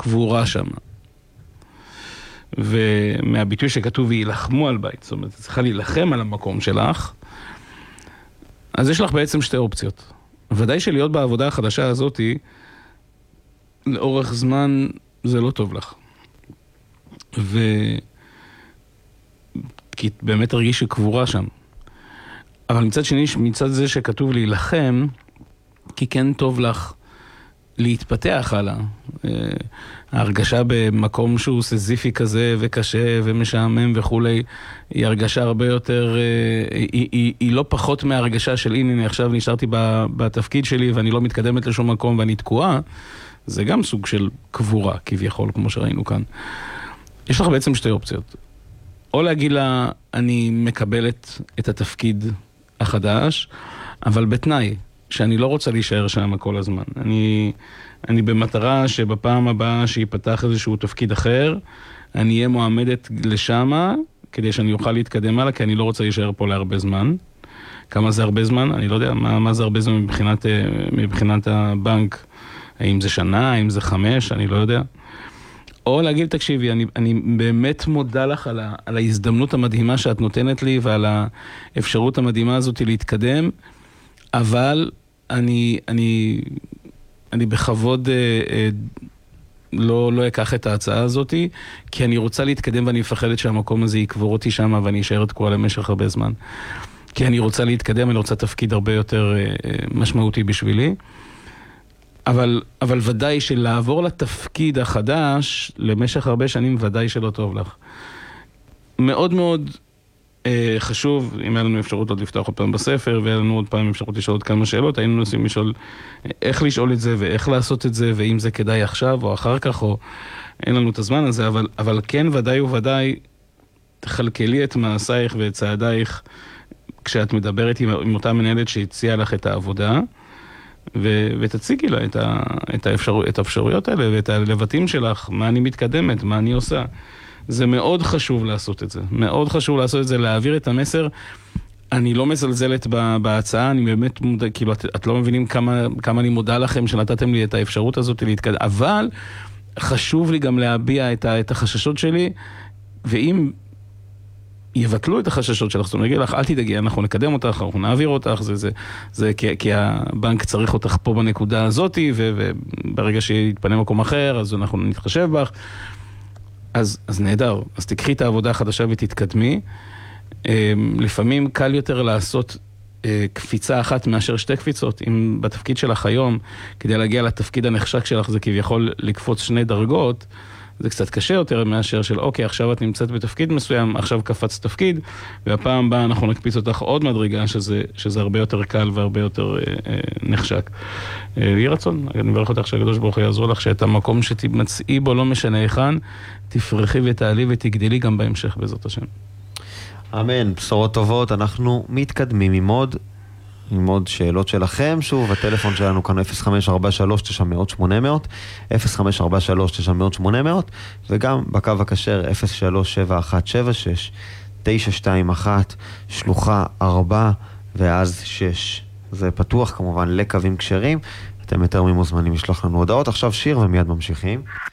קבורה שם. ומהביטוי שכתוב וילחמו על בית, זאת אומרת, צריכה להילחם על המקום שלך, אז יש לך בעצם שתי אופציות. ודאי שלהיות בעבודה החדשה הזאת, לאורך זמן זה לא טוב לך. כי באמת תרגיש שקבורה שם. אבל מצד שני, מצד זה שכתוב להילחם, כי כן טוב לך להתפתח הלאה. ההרגשה במקום שהוא סזיפי כזה וקשה ומשעמם וכולי, היא הרגשה הרבה יותר, היא לא פחות מההרגשה של הנה, עכשיו נשארתי בתפקיד שלי ואני לא מתקדמת לשום מקום ואני תקועה. זה גם סוג של קבורה, כביכול, כמו שראינו כאן. יש לך בעצם שתי אופציות. או להגיד לה, אני מקבלת את התפקיד החדש, אבל בתנאי שאני לא רוצה להישאר שם כל הזמן. אני במטרה שבפעם הבאה שיפתח איזשהו תפקיד אחר, אני אהיה מועמדת לשמה, כדי שאני אוכל להתקדם הלאה, כי אני לא רוצה להישאר פה להרבה זמן. כמה זה הרבה זמן? אני לא יודע מה זה הרבה זמן מבחינת הבנק. האם זה שנה, האם זה 5, אני לא יודע. או להגיד, תקשיבי, אני באמת מודה לך על ההזדמנות המדהימה שאת נותנת לי, ועל האפשרות המדהימה הזאת להתקדם, אבל אני בכבוד לא אקח את ההצעה הזאת, כי אני רוצה להתקדם ואני מפחדת שהמקום הזה יקבור אותי שם, ואני אשאר תקועה למשך הרבה זמן. כי אני רוצה להתקדם, אני רוצה תפקיד הרבה יותר משמעותי בשבילי. אבל ודאי שלעבור לתפקיד החדש למשך הרבה שנים ודאי שלא טוב לך. מאוד מאוד חשוב, אם היה לנו אפשרות עוד לפתוח עוד פעם בספר, והיה לנו עוד פעם אפשרות לשאול עוד כמה שאלות, היינו נוסעים לשאול איך לשאול את זה ואיך לעשות את זה, ואם זה כדאי עכשיו או אחר כך, או אין לנו את הזמן הזה, אבל כן ודאי וודאי תחלקלי את מעשייך ואת צעדייך כשאת מדברת עם אותה מנהלת שהציעה לך את העבודה, ותציגי לה את האפשרויות האלה ואת הלבטים שלך, מה אני מתקדמת, מה אני עושה. זה מאוד חשוב לעשות את זה. מאוד חשוב לעשות את זה, להעביר את המסר. אני לא מזלזלת בהצעה, אני באמת מודע, כאילו את לא מבינים כמה אני מודע לכם שנתתם לי את האפשרות הזאת להתקדם, אבל חשוב לי גם להביע את החששות שלי, ואם יבטלו את החששות שלך, זאת אומרת, נגיד לך, אל תדאגי, אנחנו נקדם אותך, אנחנו נעביר אותך, זה כי הבנק צריך אותך פה בנקודה הזאת, וברגע שיתפנה מקום אחר, אז אנחנו נתחשב בך. אז נהדר, אז תקחי את העבודה החדשה ותתקדמי. לפעמים קל יותר לעשות קפיצה אחת מאשר שתי קפיצות. אם בתפקיד שלך היום, כדי להגיע לתפקיד הנחשק שלך, זה כביכול לקפוץ 2 דרגות, זה קצת קשה יותר מאשר של אוקיי, עכשיו את נמצאת בתפקיד מסוים, עכשיו קפץ תפקיד, והפעם הבאה אנחנו נקפיץ אותך עוד מדרגה, שזה הרבה יותר קל והרבה יותר נחשק. יהי רצון, אני מברך אותך שהקדוש ברוך הוא יעזור לך, שאת המקום שתמצאי בו לא משנה היכן, תפרחי ותעלי ותגדלי גם בהמשך בעזרת השם. אמן, בשורות טובות, אנחנו מתקדמים עם עוד שאלות שלכם. שוב, הטלפון שלנו כאן 0543-900-800, 0543-900-800, וגם בקו הכשר 037176-921, שלוחה 4 ואז 6. זה פתוח כמובן לקווים כשרים, אתם יותר ממוזמנים לשלוח לנו הודעות. עכשיו שיר ומיד ממשיכים.